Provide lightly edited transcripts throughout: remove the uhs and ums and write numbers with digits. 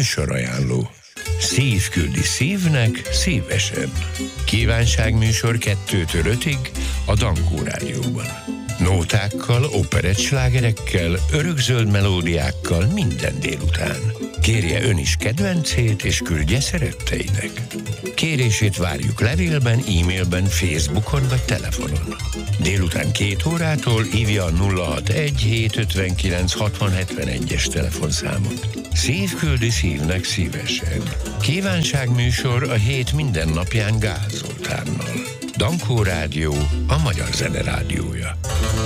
Műsorajánló. Szív küldi szívnek szívesen. Kívánságműsor 2-től 5-ig a Dankó Rádióban. Nótákkal, operettslágerekkel, örökzöld melódiákkal minden délután. Kérje ön is kedvencét, és küldje szeretteinek. Kérését várjuk levélben, e-mailben, Facebookon vagy telefonon. Délután 2 órától hívja a 061 759 6071-es telefonszámot. Szív küldi szívnek szívesen. Kívánságműsor a hét minden napján Gál Zoltánnal. Dankó Rádió, a magyar zene rádiója.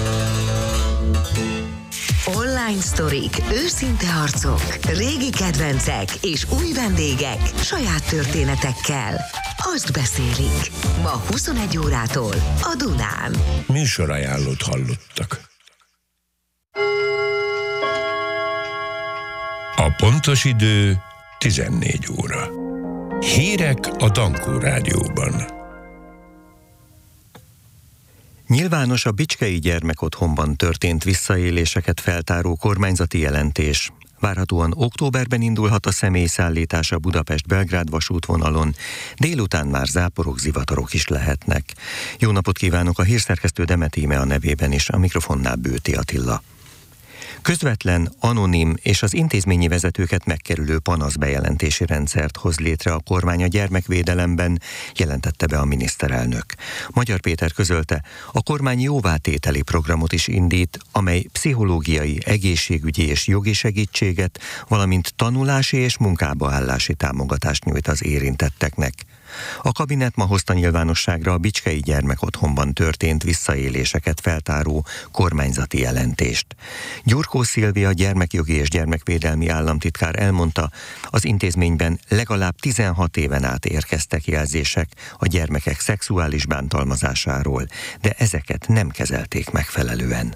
Online sztorik, őszinte arcok, régi kedvencek és új vendégek saját történetekkel. Azt beszélik. Ma 21 órától a Dunán. Műsorajánlót hallottak. A pontos idő 14 óra. Hírek a Dankó Rádióban. Nyilvános a Bicskei Gyermekotthonban történt visszaéléseket feltáró kormányzati jelentés. Várhatóan októberben indulhat a személyszállítás a Budapest-Belgrád vasútvonalon, délután már záporok, zivatarok is lehetnek. Jó napot kívánok, a hírszerkesztő Demet Íme a nevében is, a mikrofonnál Bőti Attila. Közvetlen, anonim és az intézményi vezetőket megkerülő panaszbejelentési rendszert hoz létre a kormány a gyermekvédelemben, jelentette be a miniszterelnök. Magyar Péter közölte, a kormány jóvátételi programot is indít, amely pszichológiai, egészségügyi és jogi segítséget, valamint tanulási és munkába állási támogatást nyújt az érintetteknek. A kabinet ma hozta nyilvánosságra a Bicskei Gyermekotthonban történt visszaéléseket feltáró kormányzati jelentést. Gyurkó Szilvia gyermekjogi és gyermekvédelmi államtitkár elmondta, az intézményben legalább 16 éven át érkeztek jelzések a gyermekek szexuális bántalmazásáról, de ezeket nem kezelték megfelelően.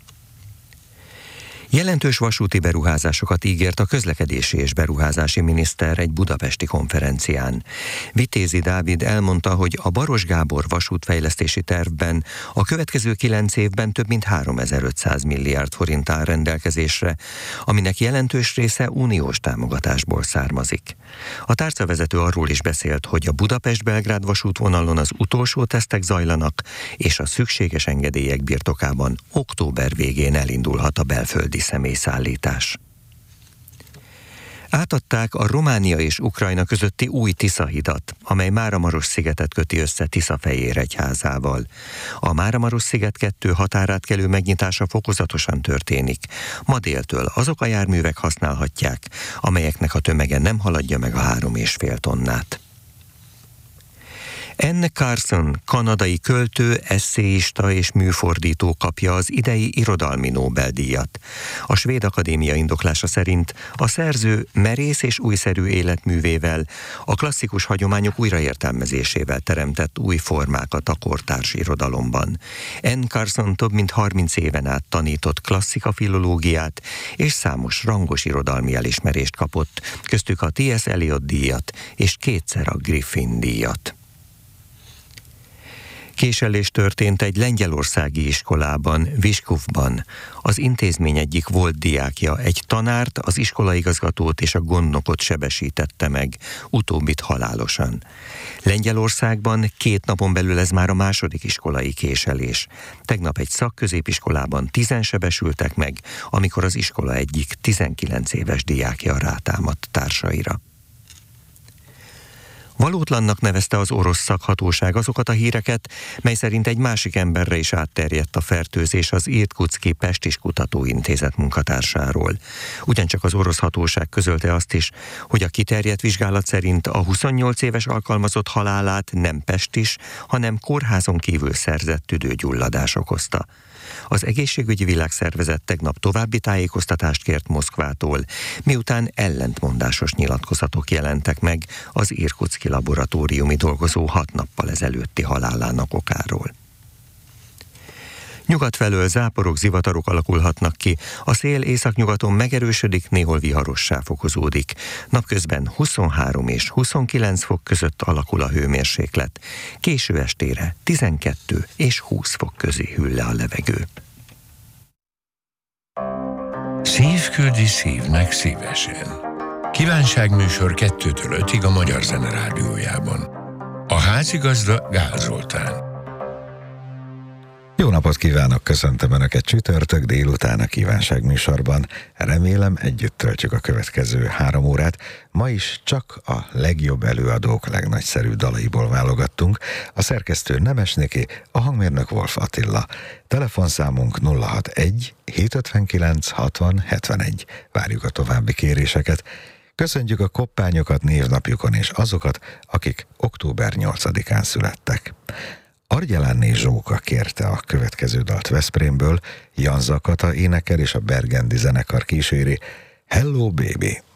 Jelentős vasúti beruházásokat ígért a közlekedési és beruházási miniszter egy budapesti konferencián. Vitézi Dávid elmondta, hogy a Baros Gábor vasútfejlesztési tervben a következő 9 évben több mint 3500 milliárd forint áll rendelkezésre, aminek jelentős része uniós támogatásból származik. A tárcavezető arról is beszélt, hogy a Budapest-Belgrád vasútvonalon az utolsó tesztek zajlanak, és a szükséges engedélyek birtokában október végén elindulhat a belföldi személyszállítás. Átadták a Románia és Ukrajna közötti új Tisza-hidat, amely Máramarosszigetet köti össze Tiszafehéregyházával. A Máramarossziget 2 határátkelő megnyitása fokozatosan történik. Ma déltől azok a járművek használhatják, amelyeknek a tömege nem haladja meg a 3,5 tonnát. Anne Carson, kanadai költő, esszéista és műfordító kapja az idei irodalmi Nobel-díjat. A Svéd Akadémia indoklása szerint a szerző merész és újszerű életművével, a klasszikus hagyományok újraértelmezésével teremtett új formákat a kortárs irodalomban. Anne Carson több mint 30 éven át tanított klasszikafilológiát, és számos rangos irodalmi elismerést kapott, köztük a T.S. Eliot díjat és 2-szer a Griffin díjat. Késelés történt egy lengyelországi iskolában, Viskuvban. Az intézmény egyik volt diákja egy tanárt, az iskolaigazgatót és a gondnokot sebesítette meg, utóbbit halálosan. Lengyelországban 2 napon belül ez már a második iskolai késelés. Tegnap egy szakközépiskolában 10-en sebesültek meg, amikor az iskola egyik 19 éves diákja rátámadt társaira. Valótlannak nevezte az orosz szakhatóság azokat a híreket, mely szerint egy másik emberre is átterjedt a fertőzés az Irkutszki Pestis Kutatóintézet munkatársáról. Ugyancsak az orosz hatóság közölte azt is, hogy a kiterjedt vizsgálat szerint a 28 éves alkalmazott halálát nem pestis, hanem kórházon kívül szerzett tüdőgyulladás okozta. Az Egészségügyi Világszervezet tegnap további tájékoztatást kért Moszkvától, miután ellentmondásos nyilatkozatok jelentek meg az irkutszki laboratóriumi dolgozó 6 nappal ezelőtti halálának okáról. Nyugat felől záporok, zivatarok alakulhatnak ki, a szél északnyugaton megerősödik, néhol viharossá fokozódik. Napközben 23 és 29 fok között alakul a hőmérséklet. Késő estére 12 és 20 fok közé hűl le a levegő. Szív küldi szívnek szívesen. Kívánságműsor 2-től 5-ig a Magyar Zene Rádiójában. A házigazda Gál Zoltán. Jó napot kívánok, köszöntöm Önöket csütörtök délután a kívánságműsorban. Remélem együtt töltjük a következő 3 órát. Ma is csak a legjobb előadók legnagyszerűbb dalaiból válogattunk. A szerkesztő Nemes Niki, a hangmérnök Wolf Attila. Telefonszámunk 061 759 60 71. Várjuk a további kéréseket. Köszöntjük a koppányokat névnapjukon és azokat, akik október 8-án születtek. Argyelánné Zsóka kérte a következő dalt Veszprémből, Janza Kata énekel és a Bergendi zenekar kíséri. Hello Baby!